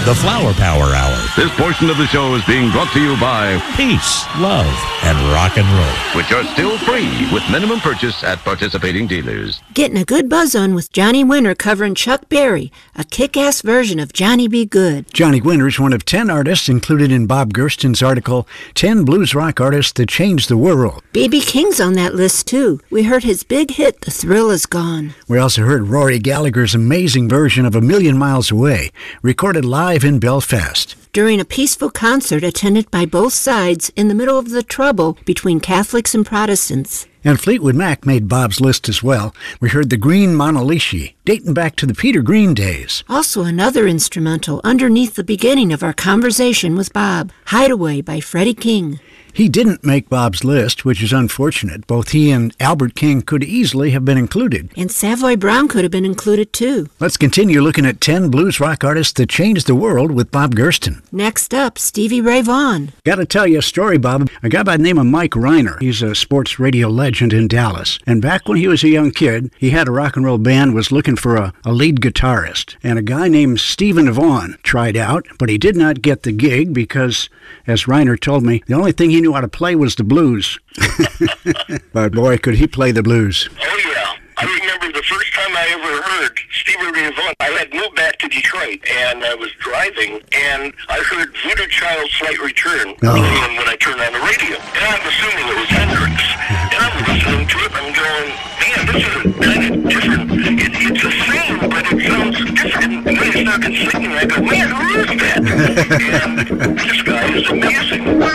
the Flower Power Hour. This portion of the show is being brought to you by Peace, love, and rock and roll. which are still free with minimum purchase at participating dealers. Getting a good buzz on with Johnny Winter covering Chuck Berry, a kick-ass version of Johnny B. Good. Johnny Winter is one of 10 artists included in Bob Gerston's article, 10 Blues Rock Artists That Changed the World. B.B. King's on that list, too. We heard his big hit, The Thrill Is Gone. We also heard Rory Gallagher's amazing version of A Million Miles Away, recorded live in Belfast. During a peaceful concert attended by both sides in the middle of the trouble between Catholics and Protestants. And Fleetwood Mac made Bob's list as well. We heard the Green Monalishi, dating back to the Peter Green days. Also another instrumental underneath the beginning of our conversation with Bob, Hideaway by Freddie King. He didn't make Bob's list, which is unfortunate. Both he and Albert King could easily have been included. And Savoy Brown could have been included too. Let's continue looking at 10 blues rock artists that changed the world with Bob Gerston. Next up, Stevie Ray Vaughan. Got to tell you a story, Bob. A guy by the name of Mike Reiner. He's a sports radio legend in Dallas. And back when he was a young kid, he had a rock and roll band, was looking for a lead guitarist. And a guy named Stephen Vaughan tried out, but he did not get the gig because, as Reiner told me, the only thing he knew how to play was the blues. But boy, could he play the blues. Oh, yeah. I remember the first time I ever heard Stevie Ray Vaughan. I had moved back to Detroit, and I was driving, and I heard Voodoo Child's Slight Return playing when I turned on the radio. And I'm assuming it was Hendrix. And I'm listening to it, and I'm going, man, this is kind of different. It's the same, but it sounds different. And when he started singing, I go, man, who is that? And this guy is amazing.